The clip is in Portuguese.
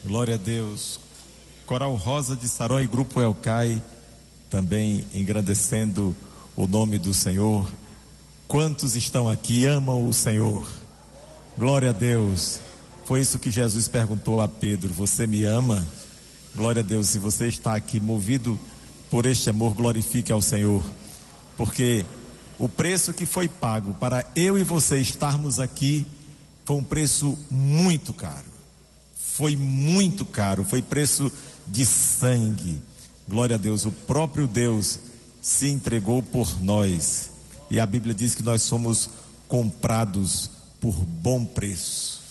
Glória a Deus. Coral Rosa de Saró e Grupo Elcai, também engrandecendo o nome do Senhor. Quantos estão aqui e amam o Senhor? Glória a Deus. Foi isso que Jesus perguntou a Pedro: você me ama? Glória a Deus. Se você está aqui movido por este amor, glorifique ao Senhor, porque o preço que foi pago para eu e você estarmos aqui foi um preço muito caro. Foi muito caro, foi preço de sangue. Glória a Deus, o próprio Deus se entregou por nós. E a Bíblia diz que nós somos comprados por bom preço.